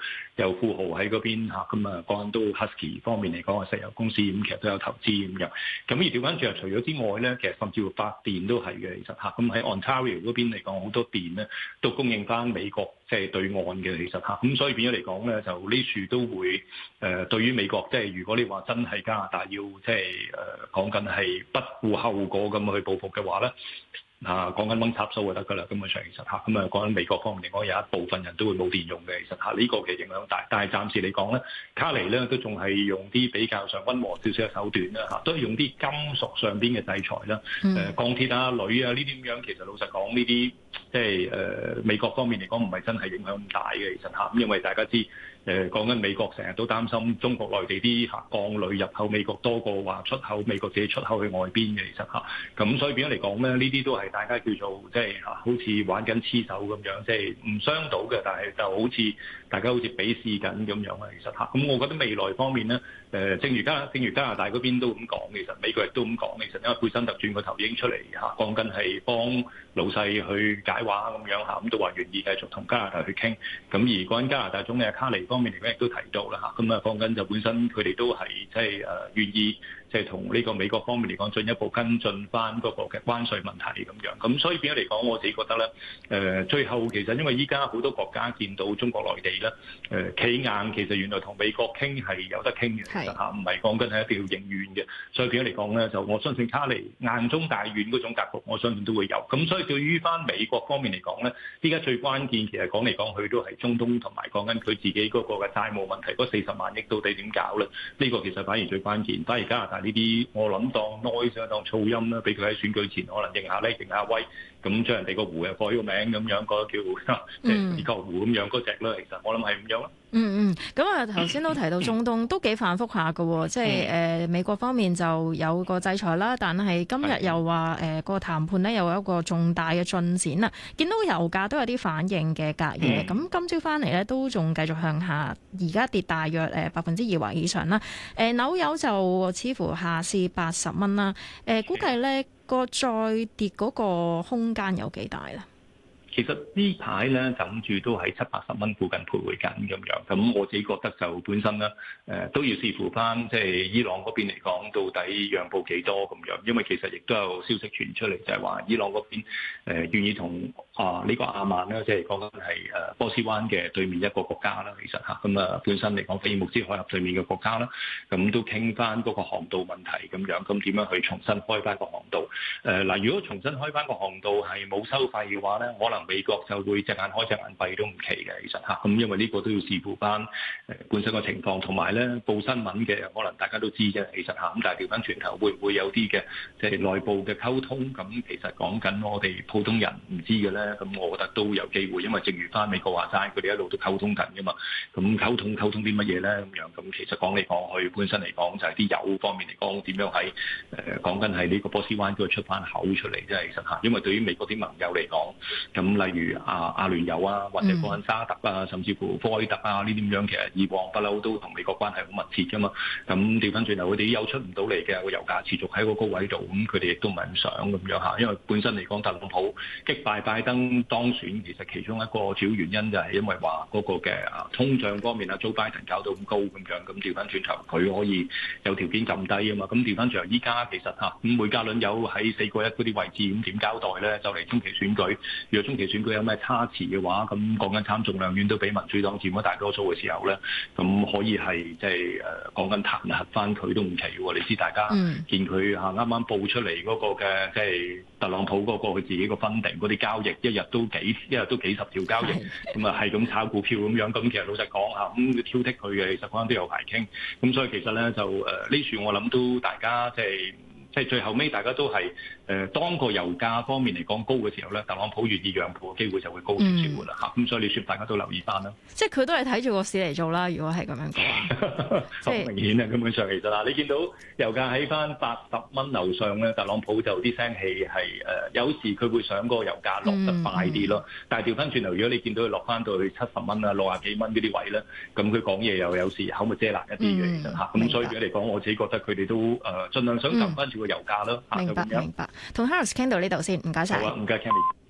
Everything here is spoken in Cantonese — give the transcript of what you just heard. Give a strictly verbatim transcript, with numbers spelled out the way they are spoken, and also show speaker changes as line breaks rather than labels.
有富豪喺嗰邊嚇，咁啊講緊都 Husky 方面嚟講，石油公司咁其實都有投資咁樣。咁而調翻轉，除咗之外咧，其實甚至乎發電都係嘅，其實嚇。咁喺 Ontario 嗰邊嚟講，好多電咧都供應翻美國即係對岸嘅，其實嚇。咁所以變咗嚟講咧，就呢處都會誒、呃、對於美國，即係如果你話真係加拿大要即係誒講緊係不顧後果咁去報復嘅話咧。啊，講緊溫插蘇就得㗎啦，根本上其實嚇，咁啊講緊美國方面嚟講，有一部分人都會冇電用嘅，其實嚇呢個嘅影響大。但係暫時嚟講咧，卡尼咧都仲係用啲比較上溫和少少嘅手段啦嚇，都係用啲金屬上邊嘅制裁啦，誒、嗯呃、鋼鐵啊、鋁啊呢啲咁樣，其實老實講呢啲即係誒美國方面嚟講唔係真係影響咁大嘅，其實嚇，因為大家知。誒講緊美國成日都擔心中國內地啲嚇鋼鋁入口美國多過話出口美國自己出口去外邊嘅，其實嚇，咁所以變咗嚟講咧，呢啲都係大家叫做即係嚇，好似玩緊黐手咁樣，即係唔傷到嘅，但係就好似大家好似比試緊咁樣啊，其實嚇，咁我覺得未來方面咧，誒正如加正如加拿大嗰邊都咁講，其實美國亦都咁講，其實因為貝辛特轉個頭已經出嚟嚇，講緊係幫老細去解話咁樣嚇，咁都話願意繼續同加拿大去傾，咁而講緊加拿大總理卡尼方面嚟講亦都提到啦嚇，咁啊講緊就本身佢哋都係即係誒願意即係同呢個美國方面嚟講進一步跟進翻嗰個嘅關稅問題咁樣，咁所以變咗嚟講，我自己覺得咧誒、呃、最後其實因為依家好多國家見到中國內地咧誒企硬，其實原來同美國傾係有得傾嘅，其實嚇唔係講緊係一定要應軟嘅，所以變咗嚟講咧就我相信卡尼硬中帶軟嗰種格局，我相信都會有。咁所以對於翻美國方面嚟講咧，依家最關鍵其實講嚟講去都係中東同埋講緊佢自己嗰個嘅債務問題，嗰四十萬億到底點搞咧？呢、這個其實反而最關鍵。反而加拿大呢啲，我諗當 noise 當噪音啦，俾佢喺選舉前可能認下咧，認下威，咁將人哋個湖又改個名咁樣，嗰個叫即係二角湖咁樣嗰隻啦。其實我諗係咁樣啦。
嗯嗯，咁啊頭先都提到中東都幾反覆下嘅喎，即係誒、呃、美國方面就有個制裁啦，但係今日又話誒、呃、個談判咧又有一個重大嘅進展啦，見到油價都有啲反應嘅隔夜，咁、嗯、今朝翻嚟咧都仲繼續向下，而家跌大約誒百分之二或以上啦。誒、呃、紐油就似乎下試八十蚊啦，誒、呃、估計咧個再跌嗰個空間有幾大咧？
其實呢排咧枕住都喺七八十蚊附近徘徊緊咁樣，咁我自己覺得就本身咧誒、呃、都要視乎翻即係伊朗嗰邊嚟講，到底讓步幾多咁樣，因為其實亦都有消息傳出嚟，就係話伊朗嗰邊誒願意同啊呢、這個阿曼咧，即係講緊係誒波斯灣嘅對面一個國家啦，其實嚇咁啊本身嚟講菲爾木茲海峽對面嘅國家啦，咁都傾翻嗰個航道問題咁樣，咁點樣去重新開翻個航道？誒、呃、嗱，如果重新開翻個航道係冇收費嘅話咧，可能美國就會隻眼開隻眼閉都唔奇嘅，其實嚇，咁因為呢個都要視乎翻誒本身個情況，同埋咧報新聞嘅可能大家都知啫，其實嚇，咁但係調翻轉頭會唔會有啲嘅即係內部嘅溝通？咁其實講緊我哋普通人唔知嘅咧，咁我覺得都有機會，因為正如翻美國話齋，佢哋一路都溝通緊㗎嘛，咁溝通溝通啲乜嘢咧咁樣？咁其實講嚟講去，本身嚟講就係啲油方面嚟講點樣喺誒講緊係呢個波斯灣嗰度出翻口出嚟，即係其實嚇，因為對於美國啲盟友嚟講，咁例如阿阿聯酋啊，或者講緊沙特啊，甚至乎科威特啊呢啲咁樣，其實以往不嬲都同美國關係好密切噶嘛。咁調翻轉頭，佢哋又出唔到嚟嘅個油價持續喺個高位度，咁佢哋亦都唔係咁想咁樣嚇。因為本身嚟講，特朗普擊敗拜登當選，其實其中一個主要原因就係因為話嗰個嘅啊通脹方面啊，Joe Biden搞到咁高咁樣，咁調翻轉頭佢可以有條件撳低啊嘛。咁調翻轉頭，依家其實嚇咁每家輪有喺四個一嗰啲位置，咁點交代咧？就嚟中期選舉，如果中期選舉有咩差池嘅話，咁講緊參眾兩院都俾民主黨佔咗大多數嘅時候咧，咁可以係即係誒講緊彈劾翻佢都唔奇喎。你知大家見佢嚇啱啱報出嚟嗰個嘅即係特朗普嗰個佢自己個分定嗰啲交易，一日都幾一日都幾十條交易，咁啊係咁炒股票咁樣。咁其實老實講嚇，咁挑剔佢嘅，其實講緊都有排傾。咁所以其實咧就誒呢處我諗都大家即係。即係最後尾，大家都係誒、呃、當個油價方面嚟講高嘅時候咧，特朗普願意讓步嘅機會就會高少少㗎啦嚇。咁、嗯、所以你説大家都留意翻啦。
即係佢都係睇住個市嚟做啦。如果係咁樣講，
好明顯啊！根本上其實嗱，你見到油價喺翻八十蚊樓上咧，特朗普就啲聲氣係誒、呃，有時佢會想個油價落得快啲咯。嗯嗯、但係調翻轉頭，如果你見到佢落翻到去七十蚊啊、六十幾蚊嗰啲位咧，咁佢講嘢又有時口咪遮攔一啲嘅，嗯、其實嚇。咁所以嚟講，我自己覺得佢哋都誒、呃、盡量想撳翻住個油價咯。
明白明白，同 Harris 傾到呢度先，唔該晒。
好啊，唔該 Candy。